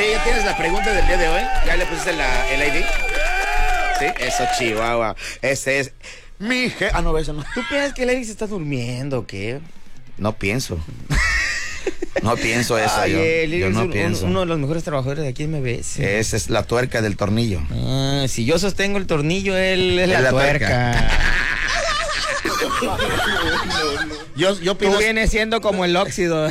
Oye, ¿ya tienes la pregunta del día de hoy? ¿Ya le pusiste el ID? Sí, eso, Chihuahua. Ese es mi no, eso no. ¿Tú piensas que el Eric se está durmiendo o qué? No pienso. No pienso eso. Ay, yo no pienso. Uno de los mejores trabajadores de aquí en MBS. Esa es la tuerca del tornillo. Si yo sostengo el tornillo, él es la tuerca. Yo Tú vienes siendo como el óxido.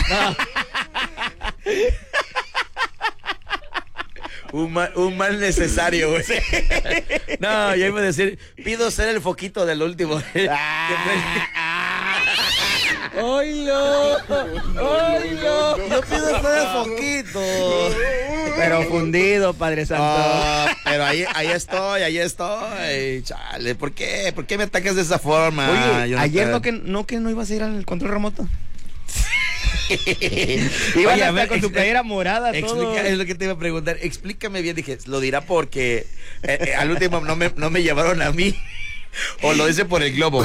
Un mal necesario, güey. No, yo iba a decir, pido ser el foquito del último. ¡Oilo! ¡Oilo! Yo pido ser el foquito. Pero fundido, Padre Santo. Pero ahí estoy. Chale, ¿por qué? ¿Por qué me atacas de esa forma? Oye, ayer no ibas a ir al control remoto. Iban a ver con tu playera morada todo. Es lo que te iba a preguntar. Explícame bien. Dije, lo dirá porque al último no me llevaron a mí. O lo dice por el globo.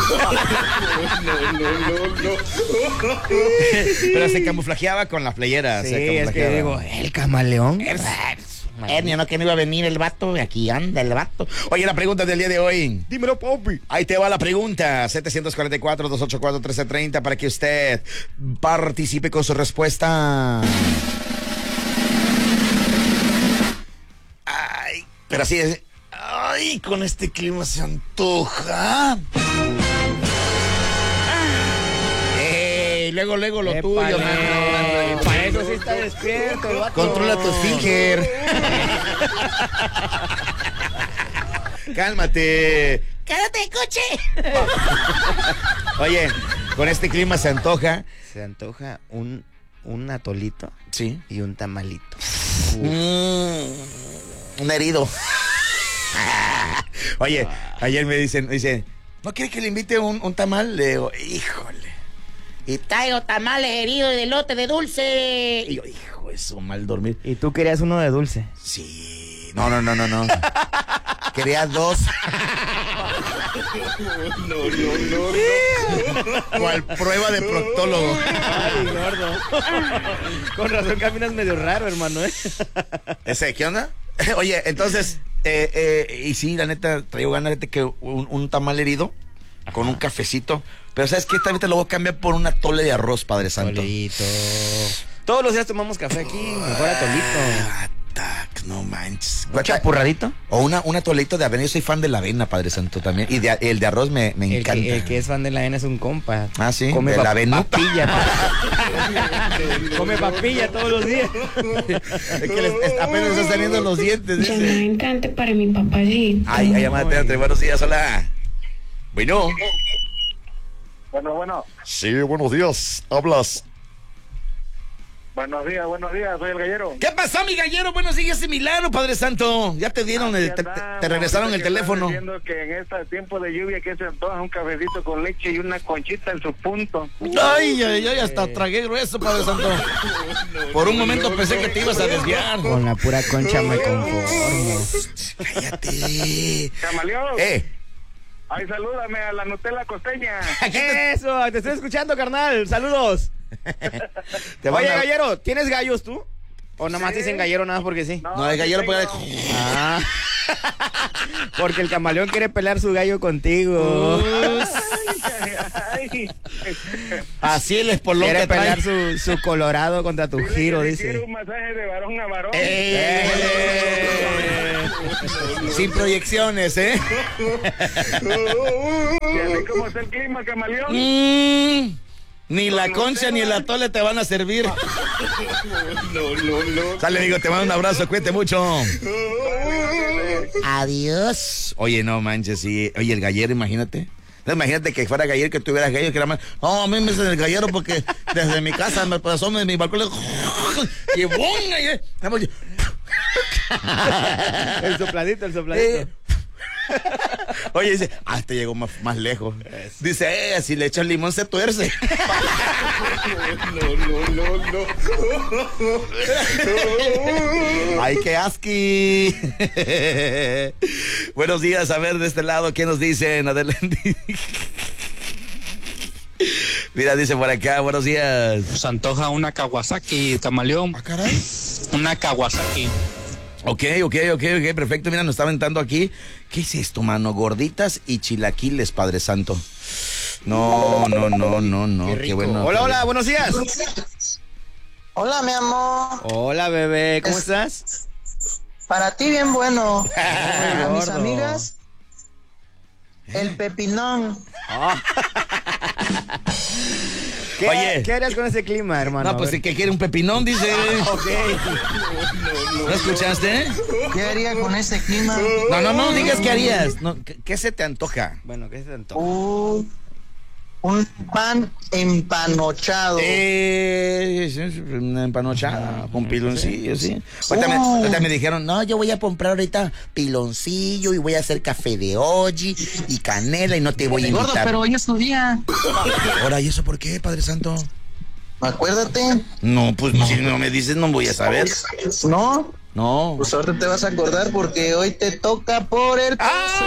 No. Pero se camuflajeaba con la playera. Sí, es que digo, el camaleón. Ernia, no que no iba a venir el vato. Aquí anda el vato. Oye, la pregunta del día de hoy. Dímelo, papi. Ahí te va la pregunta. 744-284-1330 para que usted participe con su respuesta. Ay, pero así es. Ay, con este clima se antoja. Luego lo tuyo, mano. Para eso sí está despierto el vato. Controla tu esfínter. Cálmate. ¡Cállate, coche! Oye, con este clima se antoja. Se antoja un atolito. Sí. Y un tamalito. Un herido. Oye, ayer me dicen, ¿no quiere que le invite un tamal? Le digo, híjole. Y traigo tamales heridos de elote de dulce. Y yo, hijo, eso, mal dormir. ¿Y tú querías uno de dulce? Sí. No. Quería dos. No. ¿Cuál prueba de proctólogo? Ay, gordo. Con razón caminas medio raro, hermano, ¿Qué onda? Oye, entonces, y sí, la neta, traigo ganas de que un tamal herido con un cafecito. Pero ¿sabes qué? Esta vez te lo voy a cambiar por un atole de arroz, Padre Santo. Atolito. Todos los días tomamos café aquí, mejor atolito. No manches. ¿Un chapurradito? O un atolito de avena. Yo soy fan de la avena, Padre Santo, también. Y el de arroz me encanta. El que es fan de la avena es un compa. Ah, sí. Come la avena. Papilla. Come papilla todos los días. Es que apenas está saliendo los dientes. Ya me encanta para mi papacito. Ay, llamada, buenos días, hola. Bueno. Bueno. Sí, buenos días. Hablas. Buenos días, soy el gallero. ¿Qué pasó, mi gallero? Buenos días, Milano, Padre Santo. Ya te dieron, te regresaron el teléfono. Diciendo que en este tiempo de lluvia que se antoja un cafecito con leche y una conchita en su punto. Ay, hasta tragué grueso, Padre Santo. Por un momento pensé que te ibas a desviar. Con la pura concha me conformo. Cállate. Camaleón. Ay, salúdame a la Nutella costeña. Eso, te estoy escuchando, carnal. Saludos. Oye, gallero, ¿tienes gallos tú? ¿O nomás te dicen gallero nada porque sí? No, el gallero puede... Porque el camaleón quiere pelear su gallo contigo. Así el espolón quiere que trae. pelear su colorado contra tu giro, dice. Quiere un masaje de varón a varón. Sin proyecciones, ¿Cómo está el clima, camaleón? Ni la concha ni el atole te van a servir. No. Sale, amigo, te mando un abrazo, cuídate mucho. Adiós. Oye, no manches, sí. Oye, el gallero, imagínate. No, imagínate que fuera gallero, que tuvieras gallo, que era más. No, a mí me dicen el gallero porque desde mi casa me pasó de mi balcón. Y ¡bum! El sopladito. Oye, dice, este llegó más lejos. Dice, si le echas limón se tuerce. Ay, qué asqui. Buenos días, a ver de este lado, ¿qué nos dicen? Adelante. Mira, dice por acá, buenos días. Se antoja una Kawasaki, camaleón. Ah, caray. Una Kawasaki. Ok, perfecto. Mira, nos está aventando aquí. ¿Qué es esto, mano? Gorditas y chilaquiles, Padre Santo. No. Qué bueno. Hola, buenos días. Hola, mi amor. Hola, bebé, ¿cómo estás? Para ti bien bueno. Ay, A mis gordo. amigas, el pepinón. Oye. ¿Qué harías con ese clima, hermano? No, pues sí que quiere un pepinón, dice. Ok. ¿No escuchaste? ¿Qué haría con ese clima? No digas qué harías. No, ¿qué se te antoja? Bueno, ¿qué se te antoja? Un pan empanochado. Una empanochada con piloncillo, sí. Ahorita me dijeron, no, yo voy a comprar ahorita piloncillo y voy a hacer café de oji y canela y no te voy a Gordo, invitar. pero hoy es tu día. Ahora, ¿y eso por qué, Padre Santo? Acuérdate. No, pues si no me dices no voy a saber. ¿No? No. Pues ahorita te vas a acordar porque hoy te toca por el paso.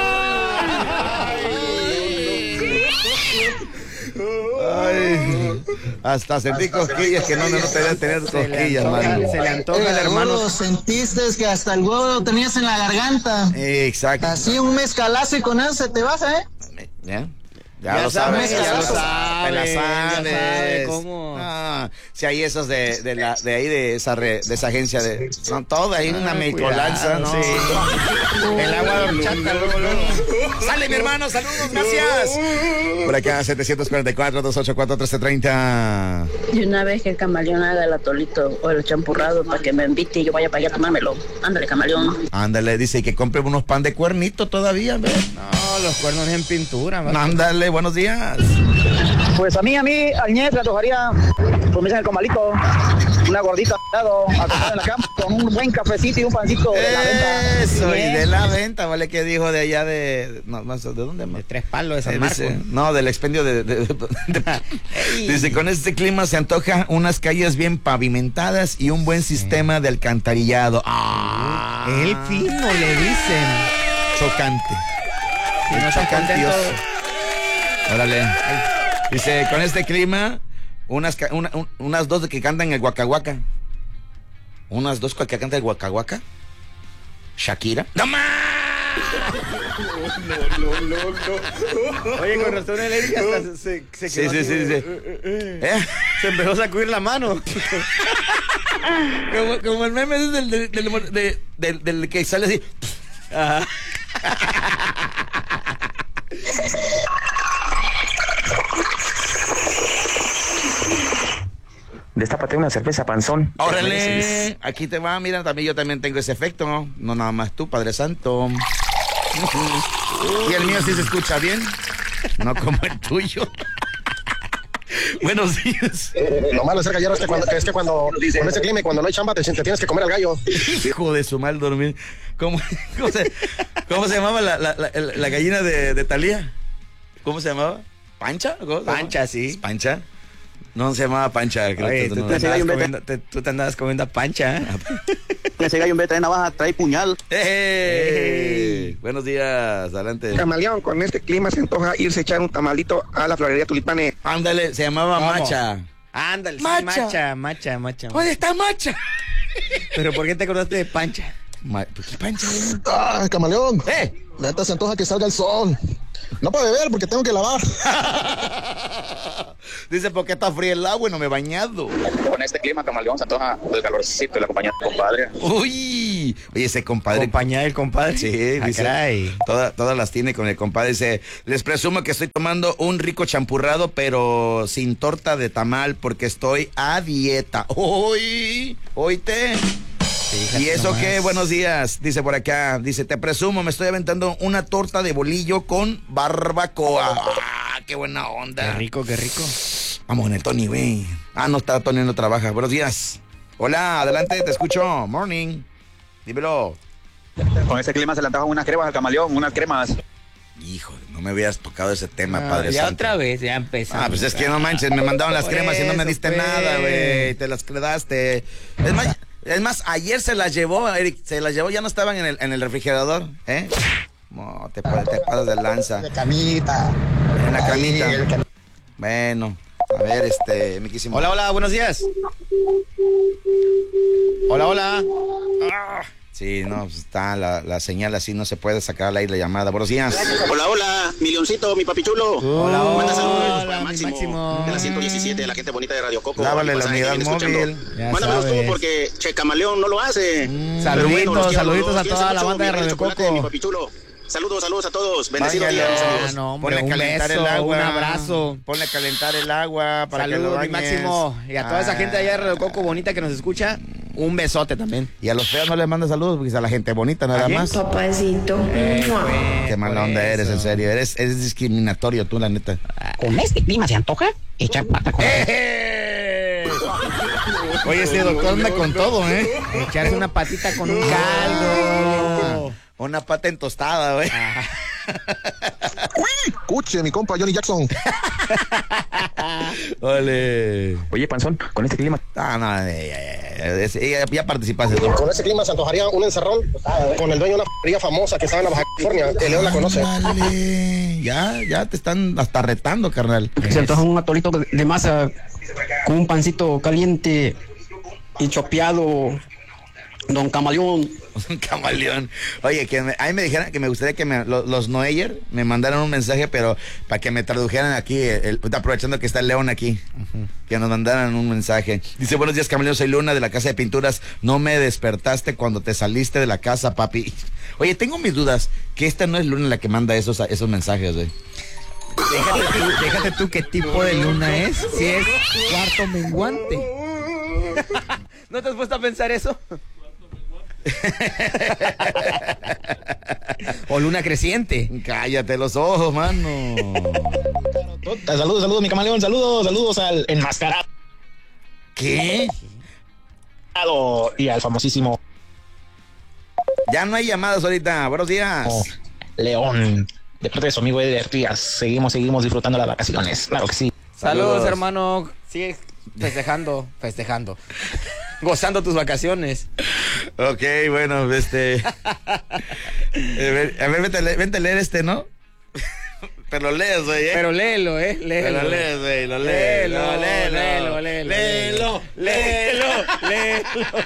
Ay, hasta sentí cosquillas que no me gustaría tener cosquillas, mano. Se le antoja al hermano. Gordo, sentiste que hasta el huevo lo tenías en la garganta. Exacto. Así un mezcalazo y con eso se te baja, ¿eh? ¿Ya? Ya lo sabes. sabes, ya lo sabes. Te la Ya sabes. sabe cómo. Ah, si hay esos de ahí de esa agencia de son todo ahí una mezcolanza, ¿no? Sí. El agua de horchata, luego. Sale mi hermano, saludos, gracias. Por acá 744-284-1330. Y una vez que el camaleón haga el atolito o el champurrado para que me invite y yo vaya para allá a tomármelo. Ándale, camaleón. Ándale, dice que compre unos pan de cuernito todavía, ¿ves? No, los cuernos en pintura. ¿verdad? Ándale, buenos días. Pues a mí, Añez, le antojaría, como dicen el comalito, una gordita acostada en la cama con un buen cafecito y un pancito de la venta. Eso, y Bien. de la venta, ¿vale? Que dijo de allá de... No, más, ¿de dónde más? De Tres Palos, de San Marcos. Dice, no, del expendio dice, con este clima se antoja unas calles bien pavimentadas y un buen sistema de alcantarillado. Ah, El fino, le dicen. chocante. Si no están contentos. Órale. Dice, con este clima, unas dos que cantan el guacahuaca. Unas dos que cantan el guacahuaca. Shakira. ¡No más! Oye, con razón el Eric hasta se Sí, quedó sí, así, sí, sí. Se empezó a sacudir la mano. Como el meme es del que sale así. Ajá. Destápate una cerveza, panzón. Órale, aquí te va, mira, también yo también tengo ese efecto, no nada más tú, Padre Santo. Y el mío sí se escucha bien, no como el tuyo. Buenos días. Lo malo de ser gallero es que cuando con ese clima y cuando no hay chamba te tienes que comer al gallo. Hijo de su mal dormir. ¿Cómo se llamaba la gallina de Talía? ¿Cómo se llamaba? ¿Pancha? Pancha, sí. ¿Pancha? No se llamaba Pancha. Creo. Oye, que tú no. te andabas comiendo a Pancha, ¿eh? Ese gallo en vez de traer navaja, trae puñal. ¡Ey! Buenos días, adelante. Camaleón, con este clima se antoja irse a echar un tamalito a la florería Tulipane. Ándale, se llamaba ¿Cómo? Macha. Ándale, sí, Macha. macha. ¿Dónde está Macha? Pero ¿por qué te acordaste de Pancha? ¿Pues qué Pancha? ¡Ah, camaleón! ¡Eh! Neta se antoja que salga el sol. No para beber porque tengo que lavar. Dice, ¿por qué está frío el agua y no me he bañado? Con este clima, camaleón, se antoja el calorcito y la compañía de compadre. Uy, oye, ese compadre. ¿Compañía del compadre? Sí, Ah, dice, caray. todas las tiene con el compadre. Dice, les presumo que estoy tomando un rico champurrado, pero sin torta de tamal porque estoy a dieta. Uy, oíste. Fíjate ¿Y eso nomás. qué? Buenos días. Dice por acá, dice, te presumo, me estoy aventando una torta de bolillo con barbacoa. ¡Ah, qué buena onda! Qué rico, qué rico. Vamos en el Tony, güey. Ah, no está, Tony no trabaja. Buenos días. Hola, adelante, te escucho. Morning. Dímelo. Con este clima se le antojan unas cremas al camaleón, unas cremas. Hijo, no me hubieras tocado ese tema, Padre Ya Santo. otra vez, ya empezamos. Ah, pues es que no manches, me mandaron las Por cremas y no me eso, diste pues. nada, güey. Te las quedaste. Es más, ayer se las llevó, Eric, se las llevó, ya no estaban en el refrigerador, ¿eh? No, te pasas de lanza. De camita. En la Ahí, camita. Bueno, A ver, miquísimo. Hola, buenos días. Hola. Sí, no, pues está la señal así, no se puede sacar al aire la llamada. Buenos días. Hola, mi leoncito, mi papichulo. Hola, Manda saludos hola, para Máximo de la 117, la gente bonita de Radio Coco. Lávale la Pasaje, unidad viene móvil. Mándamelos tú porque Che Camaleón no lo hace. Saluditos a toda la banda de Radio Coco. Mi papichulo. Saludos a todos. Bendecido día, mis amigos. No, hombre, Ponle a calentar beso, el agua. un abrazo. Ponle a calentar el agua para que lo Saludos, mi bañes. Máximo. Y a toda esa gente allá de Radio Coco bonita que nos escucha, un besote también. Y a los feos no les manda saludos, porque es a la gente bonita nada más. Papacito. Qué mala onda eres, en serio. Eres discriminatorio tú, la neta. Con este clima se antoja echar pata con Oye, ese doctor anda con todo, ¿eh? Echarse una patita con un caldo. Una pata en tostada, güey. Escuche, mi compa Johnny Jackson. Ole. Oye, Panzón, con este clima. Ya participaste tú. Con ese clima se antojaría un encerrón con el dueño de una f***ería famosa que estaba en la Baja California. El León la conoce. Dale. Ya te están hasta retando, carnal. Se antoja un atolito de masa con un pancito caliente y chopeado. Don Camaleón. Un camaleón. Oye, a mí me dijeran que me gustaría que los Noeyer me mandaran un mensaje, pero para que me tradujeran aquí, aprovechando que está el León aquí, que nos mandaran un mensaje. Dice, buenos días, Camaleón, soy Luna de la Casa de Pinturas. No me despertaste cuando te saliste de la casa, papi. Oye, tengo mis dudas, que esta no es Luna la que manda esos mensajes, güey. Déjate tú qué tipo de luna es, si es cuarto menguante. ¿No te has puesto a pensar eso? O luna creciente. Cállate los ojos, mano. Saludos, mi camaleón. Saludos al enmascarado. ¿Qué? Y al famosísimo Ya no hay llamadas ahorita. Buenos días. León. De parte de su amigo Eder Díaz. Seguimos disfrutando las vacaciones. Claro que sí. Saludos, hermano. Sigue festejando. Gozando tus vacaciones. Ok, bueno, a ver, vente a leer ¿no? Pero lo lees, güey, Pero léelo, léelo. Pero lo lees, güey, lo lees. Léelo.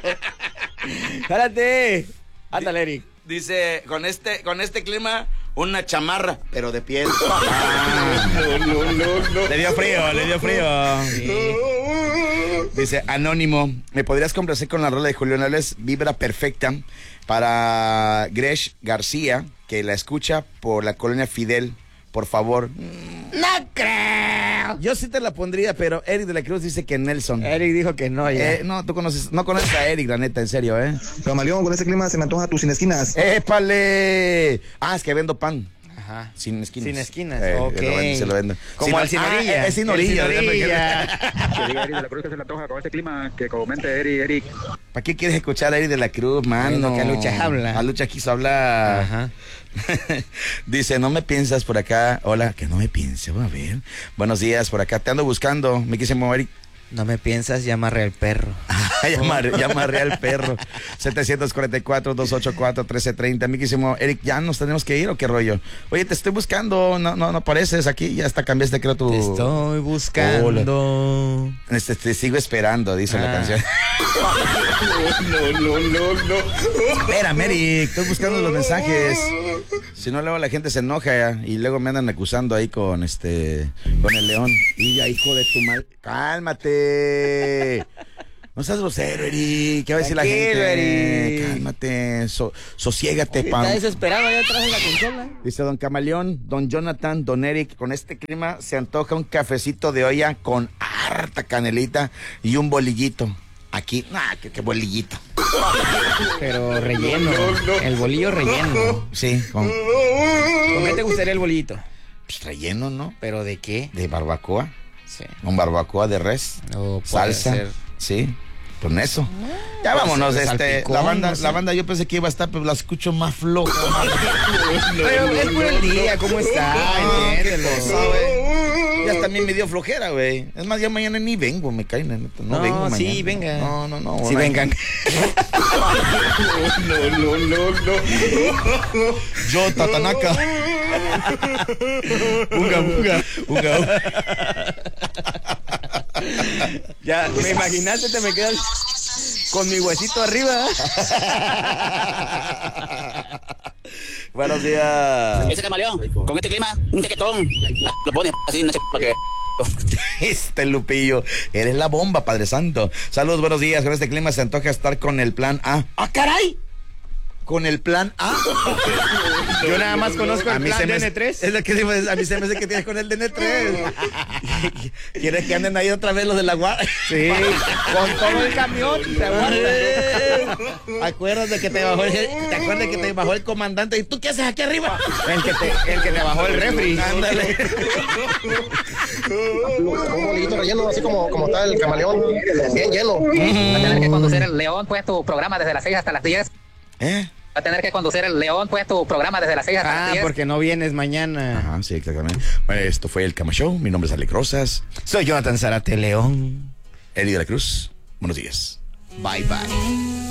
Jálate. Ándale, Eric. Dice, con este clima, una chamarra, pero de piel. No. Le dio frío. Sí. Dice, Anónimo, ¿me podrías complacer con la rola de Julián Álvarez? Vibra perfecta para Gresh García, que la escucha por la colonia Fidel, por favor. No creo. Yo sí te la pondría, pero Eric de la Cruz dice que Nelson. Eric dijo que no, ya. No, no conoces a Eric, la neta, en serio, ¿eh? Camaleón, con ese clima se me antoja tus sin esquinas. ¡Épale! Es que vendo pan. Ajá. Sin esquinas. Sin esquinas, ok. se lo vendo. Como al sin orilla. Es sin orilla. Que diga Eric de la Cruz que se le antoja con este clima, que comente Eric. ¿Para qué quieres escuchar a Eric de la Cruz, mano? Que a Lucha habla. A Lucha quiso hablar. Ajá. Dice, no me piensas por acá. Hola, que no me piense, a ver. Buenos días, por acá. Te ando buscando. Me quise mover. No me piensas, llamaré al perro. Llamaré al perro. 744-284-1330. Miquísimo. Eric, ¿ya nos tenemos que ir o qué rollo? Oye, te estoy buscando. No apareces aquí. Ya hasta cambiaste, creo, tu... Te estoy buscando. Te sigo esperando, dice la canción. No. Espérame, Eric. Estoy buscando los mensajes. Si no, luego la gente se enoja y luego me andan acusando ahí con el León. Y ya, hijo de tu mal. Cálmate. No seas grosero, Eric. ¿Qué va a decir la gente? Eric. Cálmate. Sosiégate, Está desesperado allá atrás de la consola. Dice don Camaleón, don Jonathan, don Eric, con este clima se antoja un cafecito de olla con harta canelita y un bolillito. Aquí, qué bolillito. Pero relleno. El bolillo relleno. Sí. ¿Con qué te gustaría el bolillito? Pues relleno, ¿no? ¿Pero de qué? De barbacoa. Sí. Un barbacoa de res. Salsa. Ser. Sí. Con eso. Ya vámonos, salpicón, la banda yo pensé que iba a estar, pero la escucho más floja. Pero es por el día, ¿cómo está? Entiéndelo. Ya también me dio flojera, güey. Es más, ya mañana ni vengo, me cae, neta. No vengo mañana. Sí, venga. No. Sí, vengan. No. Yo, Tatanaka. Uga. Ya, me imaginaste, te me quedas con mi huesito arriba. Buenos días. Ese camaleón, con este clima, un tequetón. Lo pones así, no sé para qué. Este Lupillo, eres la bomba, Padre Santo. Saludos, buenos días. Con este clima se antoja estar con el plan A. ¡Ah, caray! Con el plan A. Yo nada más conozco el plan DN3. Es lo que digo, a mí se me hace que tienes con el DN3. ¿Quieres que anden ahí otra vez los de la guardia? Sí, con todo el camión se aguanta. Acuérdate que te bajó el comandante. ¿Y tú qué haces aquí arriba? El que te bajó el refri. Ándale. Un bolillito relleno, así como está el camaleón, bien lleno. Va a tener que conducir el León, pues tu programa desde las 6 hasta las 10. ¿Eh? Va a tener que conducir el León, pues tu programa desde las 6 hasta las 10. Porque no vienes mañana. Ajá, sí, exactamente. Bueno, esto fue el Cama Show. Mi nombre es Alex Rosas. Soy Jonathan Zárate León. Eli de la Cruz. Buenos días. Bye, bye.